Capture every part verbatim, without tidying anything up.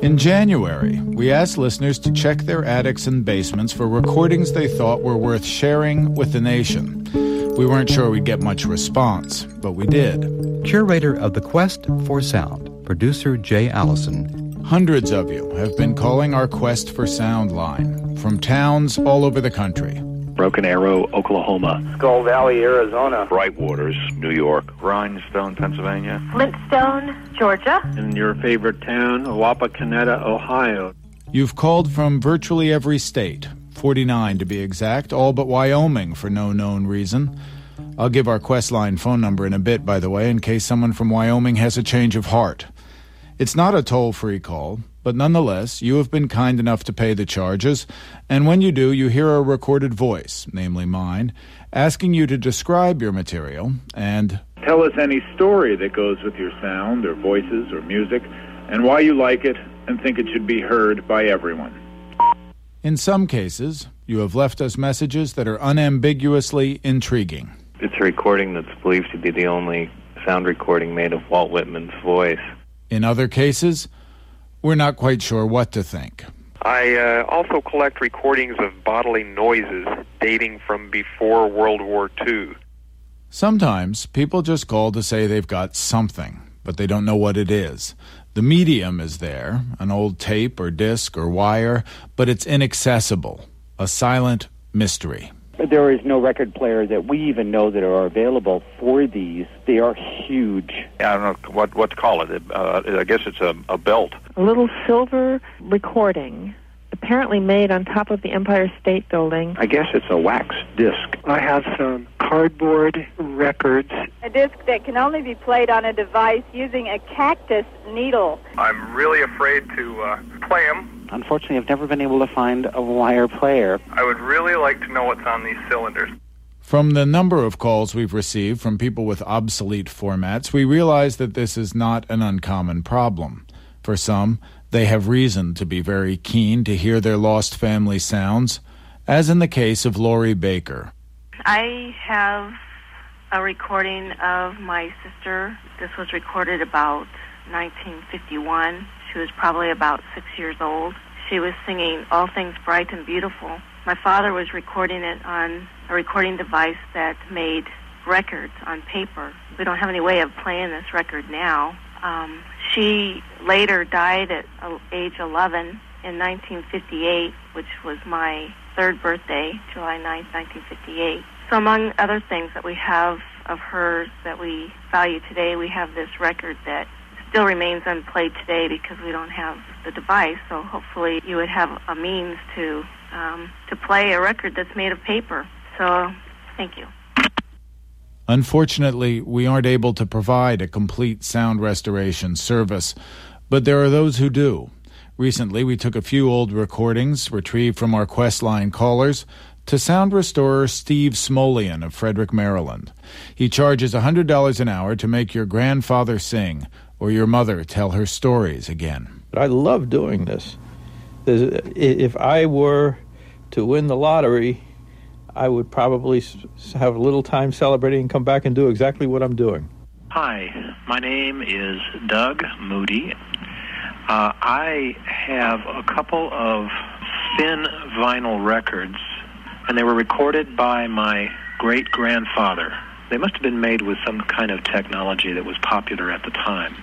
In January, we asked listeners to check their attics and basements for recordings they thought were worth sharing with the nation. We weren't sure we'd get much response, but we did. Curator of the Quest for Sound, producer Jay Allison. Hundreds of you have been calling our Quest for Sound line from towns all over the country. Broken Arrow, Oklahoma. Skull Valley, Arizona. Brightwaters, New York. Rhinestone, Pennsylvania. Flintstone, Georgia. And your favorite town, Wapakoneta, Ohio. You've called from virtually every state, forty-nine to be exact, all but Wyoming for no known reason. I'll give our Questline phone number in a bit, by the way, in case someone from Wyoming has a change of heart. It's not a toll-free call, but nonetheless, you have been kind enough to pay the charges, and when you do, you hear a recorded voice, namely mine, asking you to describe your material and tell us any story that goes with your sound or voices or music, and why you like it and think it should be heard by everyone. In some cases, you have left us messages that are unambiguously intriguing. It's a recording that's believed to be the only sound recording made of Walt Whitman's voice. In other cases, we're not quite sure what to think. I uh, also collect recordings of bodily noises dating from before World War Two. Sometimes people just call to say they've got something, but they don't know what it is. The medium is there, an old tape or disc or wire, but it's inaccessible, a silent mystery. There is no record player that we even know that are available for these. They are huge. I don't know what, what to call it. Uh, I guess it's a, a belt. A little silver recording, apparently made on top of the Empire State Building. I guess it's a wax disc. I have some cardboard records. A disc that can only be played on a device using a cactus needle. I'm really afraid to uh, play them. Unfortunately, I've never been able to find a wire player. I would really like to know what's on these cylinders. From the number of calls we've received from people with obsolete formats, we realize that this is not an uncommon problem. For some, they have reason to be very keen to hear their lost family sounds, as in the case of Lori Baker. I have a recording of my sister. This was recorded about nineteen fifty-one. She was probably about six years old. She was singing All Things Bright and Beautiful. My father was recording it on a recording device that made records on paper. We don't have any way of playing this record now. Um, she later died at age eleven in nineteen fifty-eight, which was my third birthday, July ninth, nineteen fifty-eight. So among other things that we have of hers that we value today, we have this record that still remains unplayed today because we don't have the device. So hopefully you would have a means to um, to play a record that's made of paper. So thank you. Unfortunately, we aren't able to provide a complete sound restoration service, but there are those who do. Recently, we took a few old recordings retrieved from our Questline callers to sound restorer Steve Smolian of Frederick, Maryland. He charges one hundred dollars an hour to make your grandfather sing or your mother tell her stories again. I love doing this. If I were to win the lottery, I would probably have a little time celebrating and come back and do exactly what I'm doing. Hi, my name is Doug Moody. Uh, I have a couple of thin vinyl records, and they were recorded by my great-grandfather. They must have been made with some kind of technology that was popular at the time.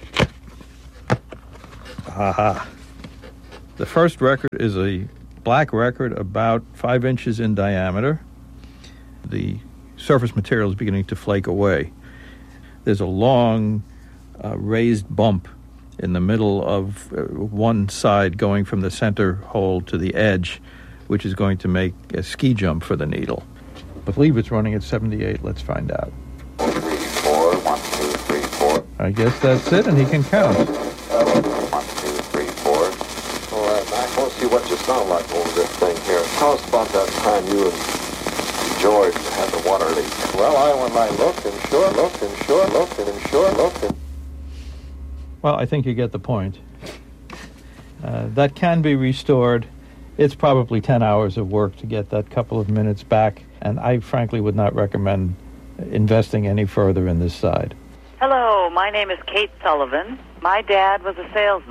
Aha. The first record is a black record about five inches in diameter. The surface material is beginning to flake away. There's a long uh, raised bump in the middle of uh, one side going from the center hole to the edge, which is going to make a ski jump for the needle. I believe it's running at seventy-eight. Let's find out. Three, four, one, two, three, four. I guess that's it, and he can count. One, two, three, four. All right, Mac, I want to see what you sound like over this thing here. Tell us about that time you and George had the water leak. Well, I when I looked and sure looked and sure looked and sure looked and... Well, I think you get the point. Uh, that can be restored. It's probably ten hours of work to get that couple of minutes back, and I frankly would not recommend investing any further in this side. Hello, my name is Kate Sullivan. My dad was a salesman.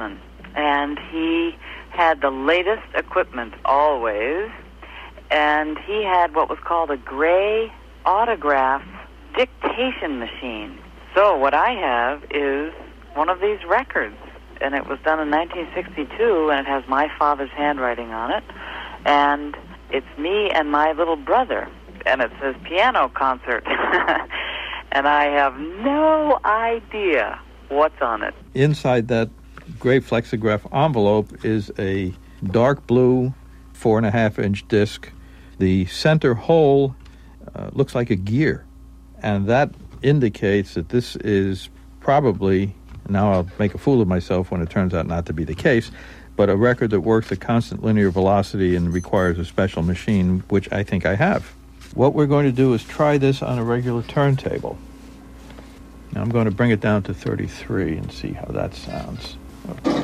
and he had the latest equipment always, and he had what was called a gray autograph dictation machine. So what I have is one of these records, and it was done in nineteen sixty-two, and it has my father's handwriting on it, and it's me and my little brother, and it says piano concert, and I have no idea what's on it. Inside that gray flexograph envelope is a dark blue four and a half inch disc. The center hole uh, looks like a gear, and that indicates that this is probably, now I'll make a fool of myself when it turns out not to be the case, but a record that works at constant linear velocity and requires a special machine, which I think I have. What we're going to do is try this on a regular turntable. Now I'm going to bring it down to thirty-three and see how that sounds. Okay.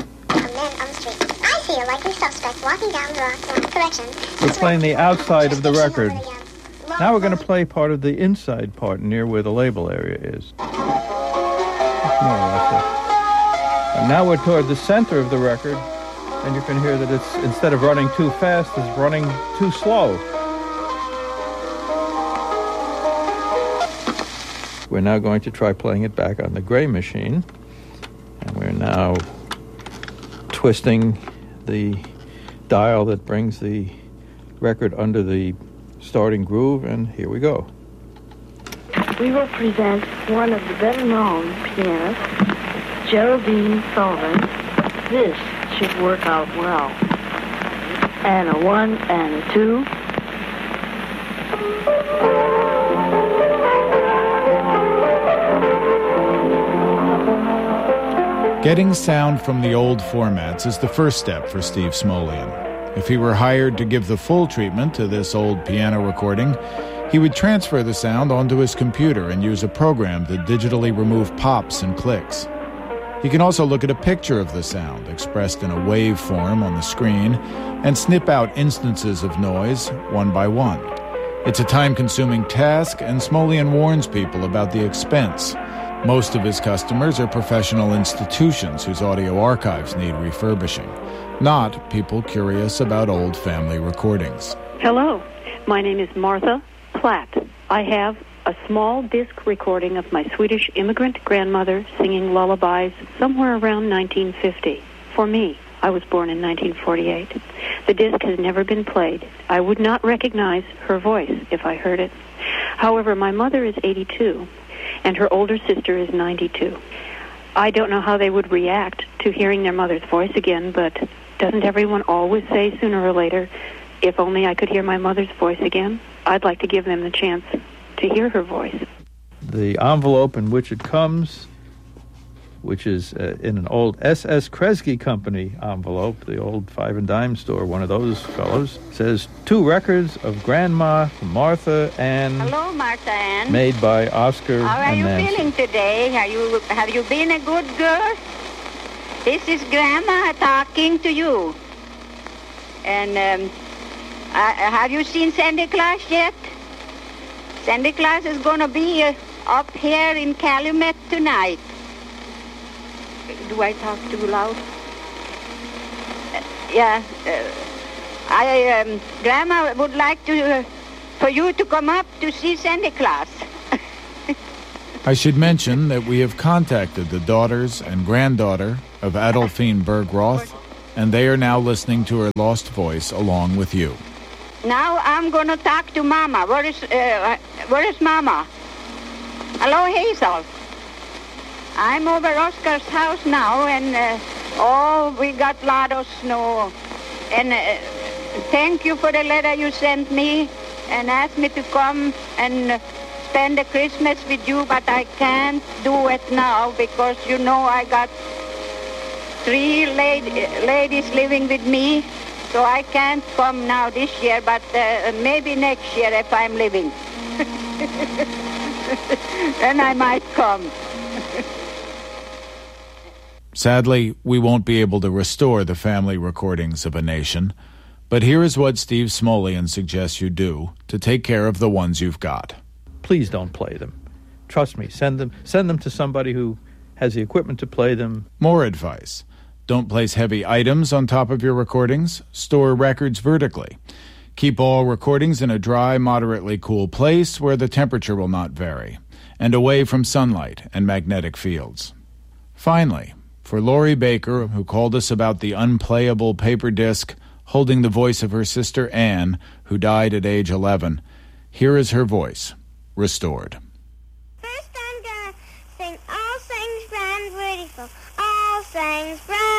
I see a likely suspect walking down the rock. Correction. We're playing the outside of the record. Now we're going to play part of the inside part near where the label area is. More or less it. And now we're toward the center of the record, and you can hear that it's, instead of running too fast, it's running too slow. We're now going to try playing it back on the gray machine, and we're now twisting the dial that brings the record under the starting groove, and here we go. We will present one of the better-known pianists, Geraldine Sullivan. This should work out well. And a one and a two. Getting sound from the old formats is the first step for Steve Smolian. If he were hired to give the full treatment to this old piano recording, he would transfer the sound onto his computer and use a program to digitally remove pops and clicks. He can also look at a picture of the sound expressed in a waveform on the screen and snip out instances of noise one by one. It's a time-consuming task, and Smolian warns people about the expense. Most of his customers are professional institutions whose audio archives need refurbishing, not people curious about old family recordings. Hello, my name is Martha Platt. I have a small disc recording of my Swedish immigrant grandmother singing lullabies somewhere around nineteen fifty. For me, I was born in nineteen forty-eight. The disc has never been played. I would not recognize her voice if I heard it. However, my mother is eighty-two, and her older sister is ninety-two. I don't know how they would react to hearing their mother's voice again, but doesn't everyone always say sooner or later, if only I could hear my mother's voice again? I'd like to give them the chance to hear her voice. The envelope in which it comes, which is uh, in an old S S Kresge Company envelope, the old five and dime store, one of those fellows, says two records of Grandma Martha Ann. Hello, Martha Ann. Made by Oscar How are and you Nancy. feeling today? Are you, have you been a good girl? This is Grandma talking to you. And um, uh, have you seen Santa Claus yet? Santa Claus is going to be uh, up here in Calumet tonight. Do I talk too loud? Uh, yeah. Uh, I, um, Grandma would like to, uh, for you to come up to see Santa Claus. I should mention that we have contacted the daughters and granddaughter of Adolphine Bergroth, and they are now listening to her lost voice along with you. Now I'm going to talk to Mama. Where is, uh, where is Mama? Hello, Hazel. I'm over Oscar's house now, and uh, oh, we got a lot of snow. And uh, thank you for the letter you sent me and asked me to come and uh, spend the Christmas with you, but I can't do it now because, you know, I got three la- ladies living with me, so I can't come now this year, but uh, maybe next year if I'm living. Then I might come. Sadly, we won't be able to restore the family recordings of a nation, but here is what Steve Smolian suggests you do to take care of the ones you've got. Please don't play them. Trust me, send them send them to somebody who has the equipment to play them. More advice. Don't place heavy items on top of your recordings. Store records vertically. Keep all recordings in a dry, moderately cool place where the temperature will not vary, and away from sunlight and magnetic fields. Finally, for Lori Baker, who called us about the unplayable paper disc holding the voice of her sister Anne, who died at age eleven, here is her voice, restored. First I'm gonna sing All Things Grand Beautiful, All Things Grand